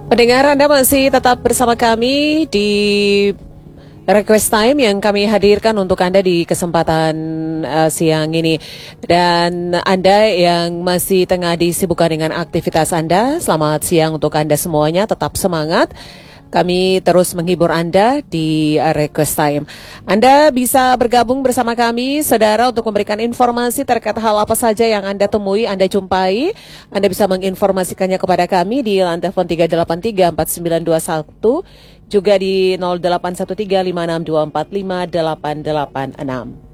Pendengar, Anda masih tetap bersama kami di Request Time yang kami hadirkan untuk Anda di kesempatan siang ini. Dan Anda yang masih tengah disibukkan dengan aktivitas Anda, selamat siang untuk Anda semuanya, tetap semangat. Kami terus menghibur Anda di Request Time. Anda bisa bergabung bersama kami, saudara, untuk memberikan informasi terkait hal apa saja yang Anda temui, Anda jumpai. Anda bisa menginformasikannya kepada kami di line telepon 3834921, juga di 081356245886.